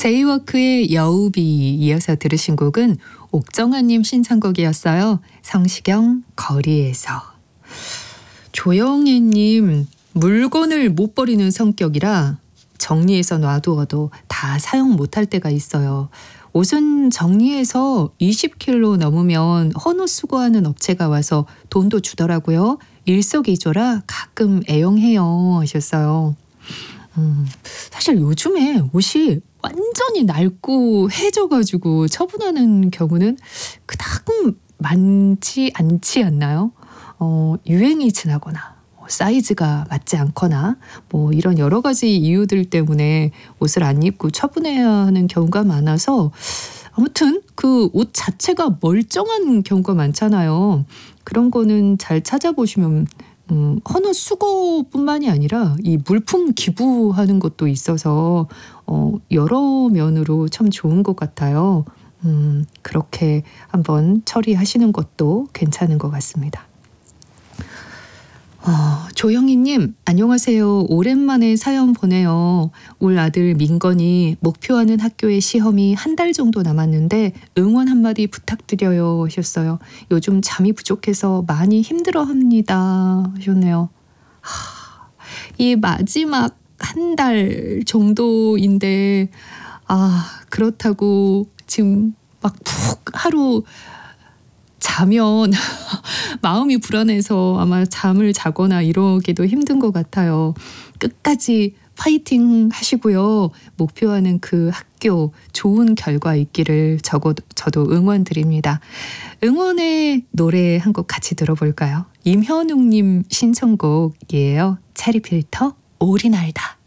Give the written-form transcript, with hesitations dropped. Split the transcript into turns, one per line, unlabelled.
제이워크의 여우비 이어서 들으신 곡은 옥정아님 신청곡이었어요. 성시경 거리에서. 조영애님 물건을 못 버리는 성격이라 정리해서 놔두어도 다 사용 못할 때가 있어요. 옷은 정리해서 20kg 넘으면 헌옷 수거하는 업체가 와서 돈도 주더라고요. 일석이조라 가끔 애용해요 하셨어요. 사실 요즘에 옷이 완전히 낡고 해져가지고 처분하는 경우는 그닥 많지 않지 않나요? 유행이 지나거나 사이즈가 맞지 않거나 뭐 이런 여러 가지 이유들 때문에 옷을 안 입고 처분해야 하는 경우가 많아서 아무튼 그 옷 자체가 멀쩡한 경우가 많잖아요. 그런 거는 잘 찾아보시면 헌옷 수거뿐만이 아니라 이 물품 기부하는 것도 있어서 여러 면으로 참 좋은 것 같아요. 그렇게 한번 처리하시는 것도 괜찮은 것 같습니다. 조영희님 안녕하세요. 오랜만에 사연 보내요. 울 아들 민건이 목표하는 학교의 시험이 한 달 정도 남았는데 응원 한마디 부탁드려요 하셨어요. 요즘 잠이 부족해서 많이 힘들어합니다 하셨네요. 이 마지막 한 달 정도인데 그렇다고 지금 막 푹 하루 자면 마음이 불안해서 아마 잠을 자거나 이러기도 힘든 것 같아요. 끝까지 파이팅 하시고요. 목표하는 그 학교 좋은 결과 있기를 저도 응원드립니다. 응원의 노래 한 곡 같이 들어볼까요? 임현웅님 신청곡이에요. 체리필터 올인 알다.